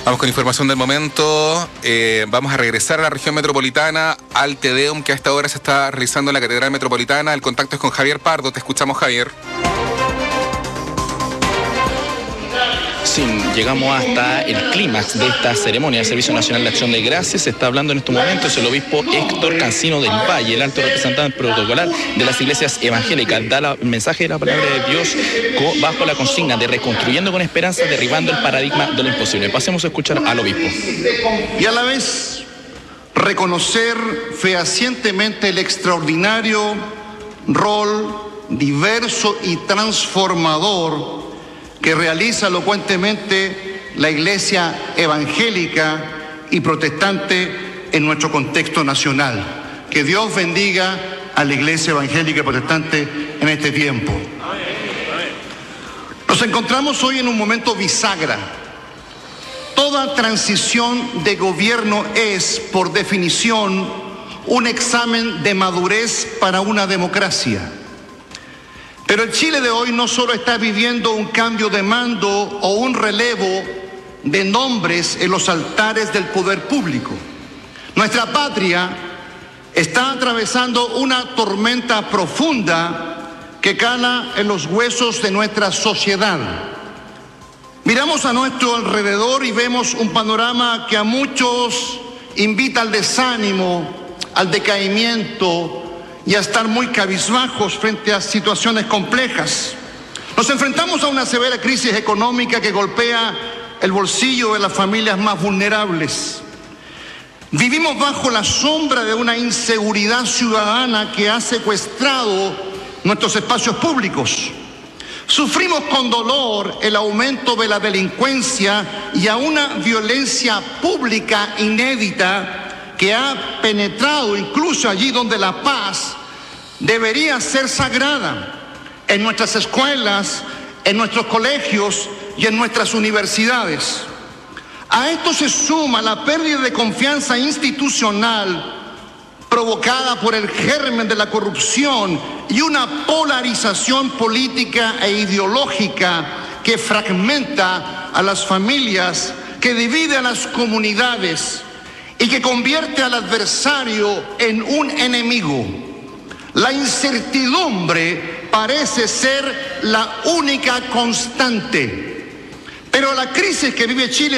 Vamos con información del momento. Vamos a regresar a la región metropolitana, al Te Deum que a esta hora se está realizando en la Catedral Metropolitana. El contacto es con Javier Pardo. Te escuchamos, Javier. Sí, llegamos hasta el clímax de esta ceremonia del Servicio Nacional de Acción de Gracias. Se está hablando en estos momentos el obispo Héctor Cancino del Valle, el alto representante protocolar de las iglesias evangélicas. Da el mensaje de la palabra de Dios bajo la consigna de reconstruyendo con esperanza, derribando el paradigma de lo imposible. Pasemos a escuchar al obispo. Y a la vez reconocer fehacientemente el extraordinario rol diverso y transformador que realiza elocuentemente la iglesia evangélica y protestante en nuestro contexto nacional. Que Dios bendiga a la iglesia evangélica y protestante en este tiempo. Nos encontramos hoy en un momento bisagra. Toda transición de gobierno es, por definición, un examen de madurez para una democracia. Pero el Chile de hoy no solo está viviendo un cambio de mando o un relevo de nombres en los altares del poder público. Nuestra patria está atravesando una tormenta profunda que cala en los huesos de nuestra sociedad. Miramos a nuestro alrededor y vemos un panorama que a muchos invita al desánimo, al decaimiento y a estar muy cabizbajos frente a situaciones complejas. Nos enfrentamos a una severa crisis económica que golpea el bolsillo de las familias más vulnerables. Vivimos bajo la sombra de una inseguridad ciudadana que ha secuestrado nuestros espacios públicos. Sufrimos con dolor el aumento de la delincuencia y a una violencia pública inédita que ha penetrado incluso allí donde la paz debería ser sagrada, en nuestras escuelas, en nuestros colegios y en nuestras universidades. A esto se suma la pérdida de confianza institucional provocada por el germen de la corrupción y una polarización política e ideológica que fragmenta a las familias, que divide a las comunidades y que convierte al adversario en un enemigo. La incertidumbre parece ser la única constante, pero la crisis que vive Chile